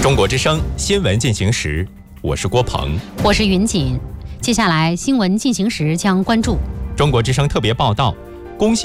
中国之声新闻进行时，我是郭鹏， 我是云锦。接下来新闻进行时将关注中国之声特别报道，工信